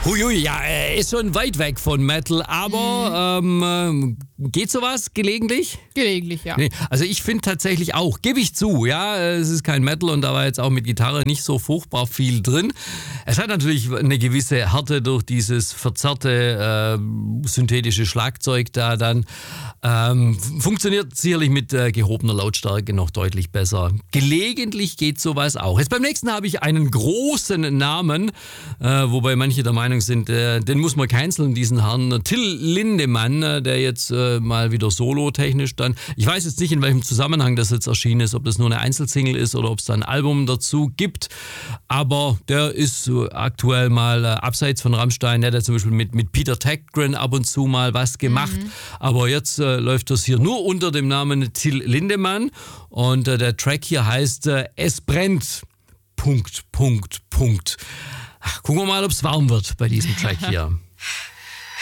Huiui, ja, er ist schon weit weg von Metal, aber geht sowas gelegentlich? Gelegentlich, ja. Nee, also ich finde tatsächlich auch, gebe ich zu, ja, es ist kein Metal und da war jetzt auch mit Gitarre nicht so furchtbar viel drin. Es hat natürlich eine gewisse Härte durch dieses verzerrte synthetische Schlagzeug da dann. Funktioniert sicherlich mit gehobener Lautstärke noch deutlich besser. Gelegentlich geht sowas auch. Jetzt beim nächsten habe ich einen großen Namen, wobei manche der Meinung sind, den muss man canceln, diesen Herrn Till Lindemann, der jetzt mal wieder solo-technisch dann, ich weiß jetzt nicht, in welchem Zusammenhang das jetzt erschienen ist, ob das nur eine Einzelsingle ist oder ob es da ein Album dazu gibt, aber der ist aktuell mal abseits von Rammstein, der hat zum Beispiel mit Peter Tägtgren ab und zu mal was gemacht, aber jetzt läuft das hier nur unter dem Namen Till Lindemann und der Track hier heißt Es brennt. Punkt. Ach, gucken wir mal, ob es warm wird bei diesem Track hier.